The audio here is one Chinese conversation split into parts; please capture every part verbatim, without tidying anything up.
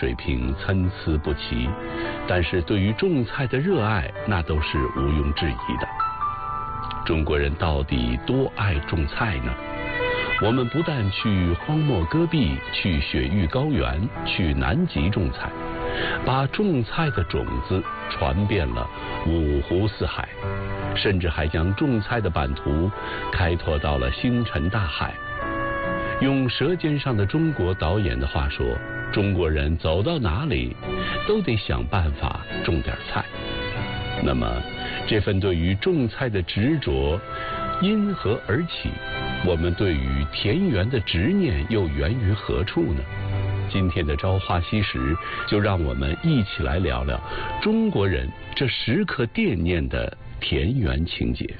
水平参差不齐，但是对于种菜的热爱那都是毋庸置疑的。中国人到底多爱种菜呢？我们不但去荒漠戈壁、去雪域高原、去南极种菜，把种菜的种子传遍了五湖四海，甚至还将种菜的版图开拓到了星辰大海。用《舌尖上的中国》导演的话说，中国人走到哪里都得想办法种点菜。那么这份对于种菜的执着因何而起？我们对于田园的执念又源于何处呢？今天的朝花夕拾，就让我们一起来聊聊中国人这时刻惦念的田园情节。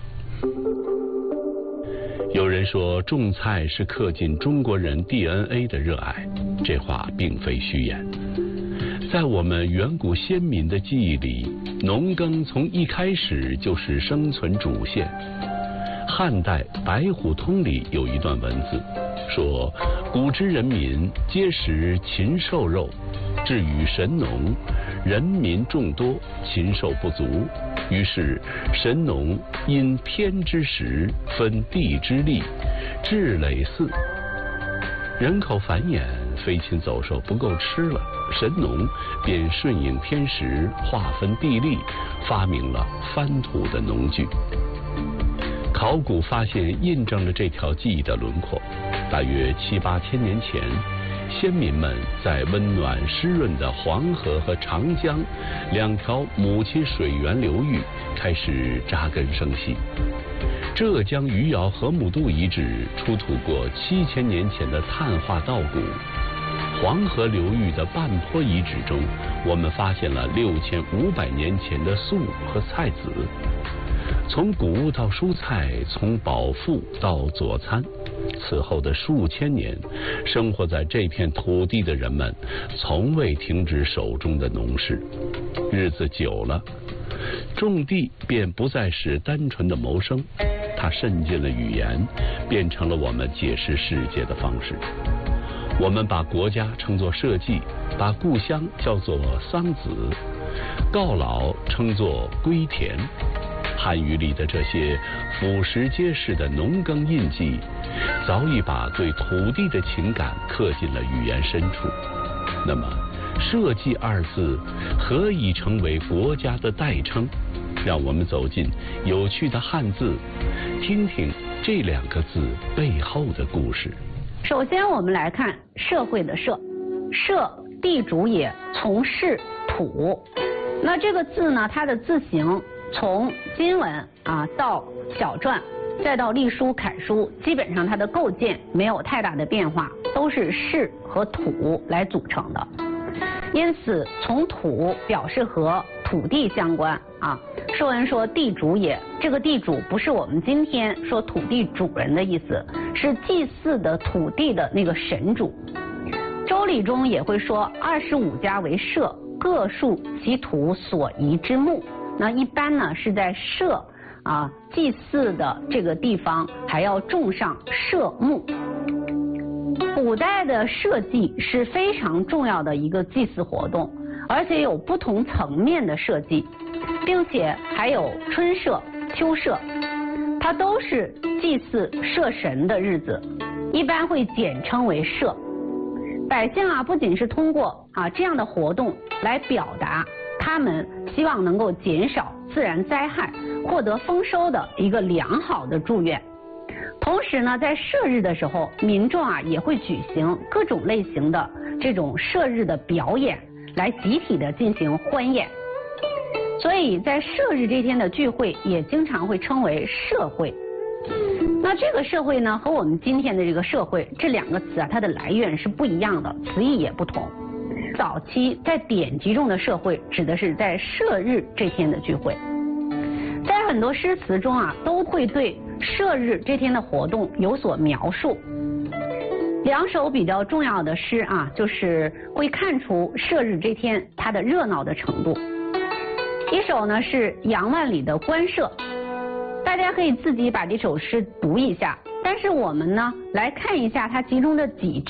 有人说种菜是刻进中国人 D N A 的热爱，这话并非虚言。在我们远古先民的记忆里，农耕从一开始就是生存主线。汉代《白虎通》里有一段文字说，古之人民皆食禽兽肉，至于神农，人民众多，禽兽不足，于是神农因天之时，分地之利，治累祀。人口繁衍，飞禽走兽不够吃了，神农便顺应天时，划分地利，发明了翻土的农具。考古发现印证了这条记忆的轮廓。大约七八千年前，先民们在温暖湿润的黄河和长江两条母亲水源流域开始扎根生息。浙江余姚河姆渡遗址出土过七千年前的碳化稻谷。黄河流域的半坡遗址中，我们发现了六千五百年前的粟和菜籽。从谷物到蔬菜，从饱腹到佐餐，此后的数千年，生活在这片土地的人们从未停止手中的农事。日子久了，种地便不再是单纯的谋生，它渗进了语言，变成了我们解释世界的方式。我们把国家称作社稷，把故乡叫做桑梓，告老称作归田。汉语里的这些俯拾皆是的农耕印记，早已把对土地的情感刻进了语言深处。那么社稷二字何以成为国家的代称？让我们走进有趣的汉字，听听这两个字背后的故事。 首先我们来看社会的社，社地主也，从事土。那这个字呢，它的字形从金文啊到小篆，再到隶书、楷书，基本上它的构建没有太大的变化，都是士和土来组成的。因此，从土表示和土地相关啊。《说文》说地主也，这个地主不是我们今天说土地主人的意思，是祭祀的土地的那个神主。《周礼》中也会说二十五家为社，各树其土所宜之木。那一般呢是在社啊祭祀的这个地方还要种上社木。古代的社稷是非常重要的一个祭祀活动，而且有不同层面的社稷，并且还有春社、秋社，它都是祭祀社神的日子，一般会简称为社。百姓啊不仅是通过啊这样的活动来表达他们希望能够减少自然灾害，获得丰收的一个良好的祝愿。同时呢，在社日的时候，民众啊也会举行各种类型的这种社日的表演，来集体的进行欢宴。所以在社日这天的聚会也经常会称为社会。那这个社会呢，和我们今天的这个社会这两个词啊，它的来源是不一样的，词义也不同。早期在典籍中的社会指的是在社日这天的聚会，在很多诗词中啊，都会对社日这天的活动有所描述。两首比较重要的诗啊，就是会看出社日这天它的热闹的程度。一首呢是杨万里的《官社》，大家可以自己把这首诗读一下，但是我们呢来看一下它其中的几句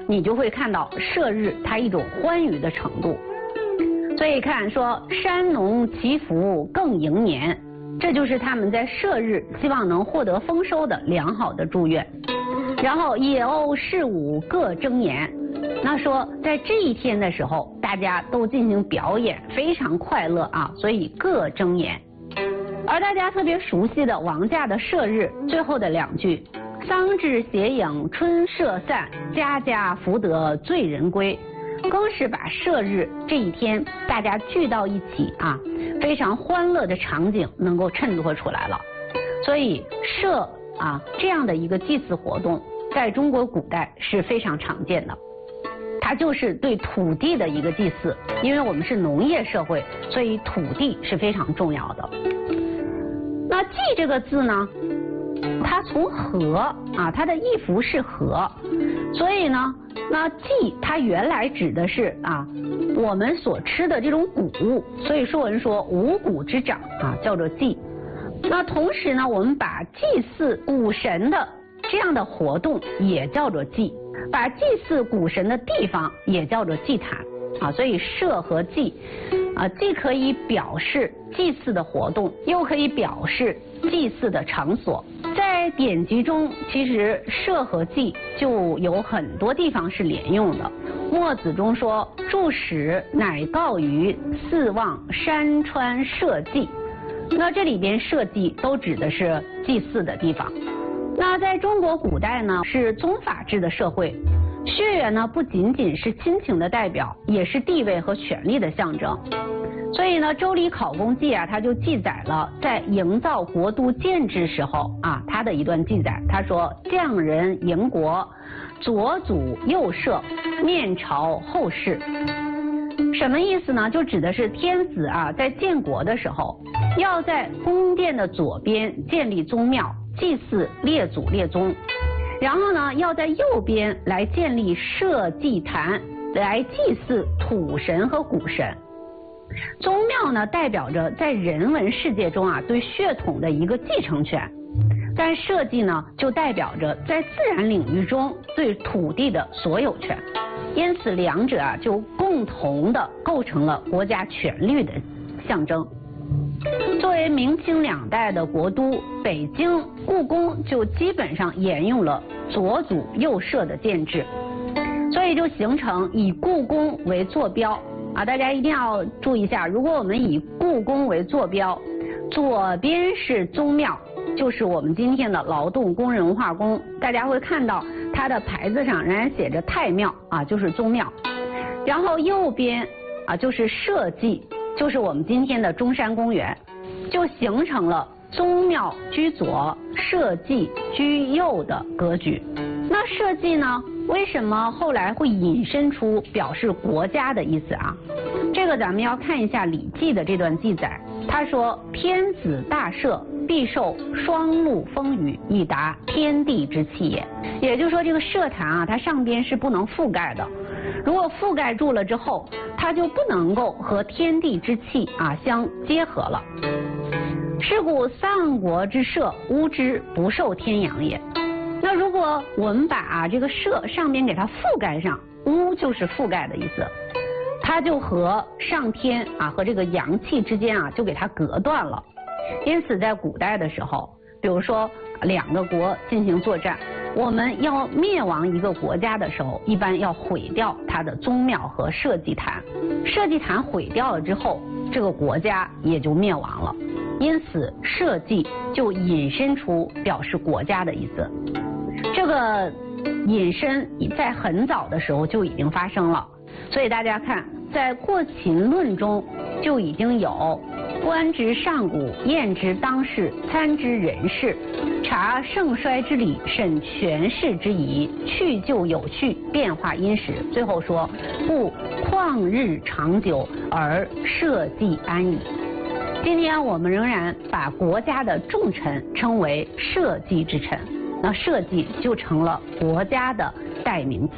你就会看到射日它一种欢愉的程度。所以看说山农祈福更迎年，这就是他们在射日希望能获得丰收的良好的祝愿。然后野鸥士舞各争妍，那说在这一天的时候，大家都进行表演，非常快乐啊，所以各争妍。而大家特别熟悉的王驾的射日最后的两句，桑稚斜影春社散，家家福得醉人归，更是把射日这一天大家聚到一起啊，非常欢乐的场景能够衬托出来了。所以射啊这样的一个祭祀活动，在中国古代是非常常见的。它就是对土地的一个祭祀，因为我们是农业社会，所以土地是非常重要的。那祭这个字呢，它从禾啊，它的义符是禾，所以呢，那祭它原来指的是啊我们所吃的这种谷物，所以说文说五谷之长啊叫做祭。那同时呢，我们把祭祀谷神的这样的活动也叫做祭，把祭祀谷神的地方也叫做祭坛啊，所以社和祭啊，既可以表示祭祀的活动，又可以表示祭祀的场所。在典籍中，其实社和祭就有很多地方是连用的。墨子中说：“注史乃告于四望山川社稷。”那这里边社稷都指的是祭祀的地方。那在中国古代呢，是宗法制的社会。血缘呢，不仅仅是亲情的代表，也是地位和权力的象征。所以呢，《周礼考功记》啊，它就记载了在营造国都建制时候啊，它的一段记载。他说：“匠人营国，左祖右社，面朝后室。”什么意思呢？就指的是天子啊，在建国的时候，要在宫殿的左边建立宗庙，祭祀列祖列宗。然后呢，要在右边来建立社稷坛，来祭祀土神和谷神。宗庙呢，代表着在人文世界中啊对血统的一个继承权，但社稷呢，就代表着在自然领域中对土地的所有权。因此，两者啊就共同的构成了国家权力的象征。作为明清两代的国都，北京故宫就基本上沿用了左祖右社的建制，所以就形成以故宫为坐标啊。大家一定要注意一下，如果我们以故宫为坐标，左边是宗庙，就是我们今天的劳动工人文化宫，大家会看到它的牌子上仍然写着太庙啊，就是宗庙。然后右边啊就是社稷，就是我们今天的中山公园，就形成了宗庙居左，社稷居右的格局。那社稷呢，为什么后来会引申出表示国家的意思啊？这个咱们要看一下《礼记》的这段记载。他说：“天子大社，必受双陆风雨，以达天地之气也。”也就是说，这个社坛啊，它上边是不能覆盖的。如果覆盖住了之后，它就不能够和天地之气啊相结合了。是故丧国之社，巫之不受天养也。那如果我们把、啊、这个社上边给它覆盖上，巫就是覆盖的意思，它就和上天啊和这个阳气之间啊就给它隔断了。因此在古代的时候，比如说两个国进行作战，我们要灭亡一个国家的时候，一般要毁掉它的宗庙和社稷坛。社稷坛毁掉了之后，这个国家也就灭亡了。因此社稷就引申出表示国家的意思。这个引申在很早的时候就已经发生了，所以大家看，在《过秦论》中就已经有观之上古，验之当世，参之人事，察盛衰之理，审权势之宜，去就有序，变化因时。最后说：“故旷日长久，而社稷安矣。”今天我们仍然把国家的重臣称为社稷之臣，那社稷就成了国家的代名词。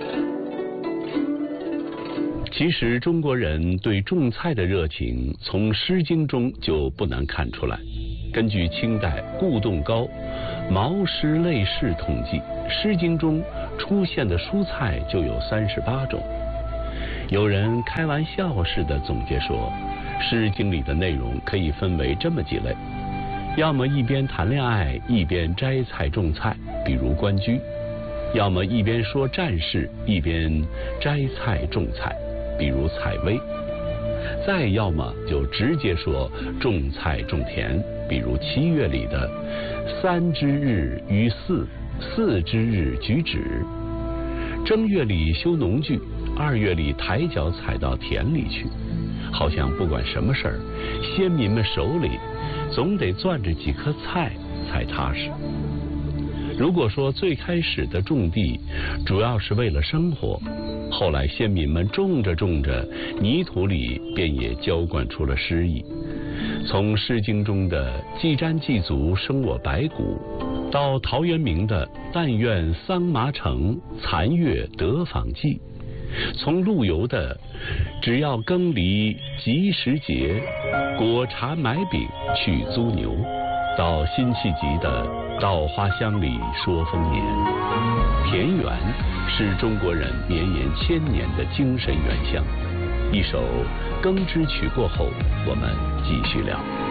其实中国人对种菜的热情，从《诗经》中就不难看出来。根据清代顾栋高《毛诗类释》统计，《诗经》中出现的蔬菜就有三十八种。有人开玩笑似的总结说，《诗经》里的内容可以分为这么几类：要么一边谈恋爱一边摘菜种菜，比如关雎；要么一边说战事一边摘菜种菜，比如采薇；再要么就直接说种菜种田，比如七月里的三之日于四，四之日举止；正月里修农具，二月里抬脚踩到田里去。好像不管什么事儿，先民们手里总得攥着几颗菜才踏实。如果说最开始的种地主要是为了生活，后来先民们种着种着，泥土里便也浇灌出了诗意。从《诗经》中的既瞻既足，生我白骨，到陶渊明的但愿桑麻成，残月得访寄；从陆游的只要耕犁及时节，果茶买饼去租牛，到辛弃疾的稻花香里说丰年。田园是中国人绵延千年的精神原乡。一首《耕织曲》过后，我们继续聊。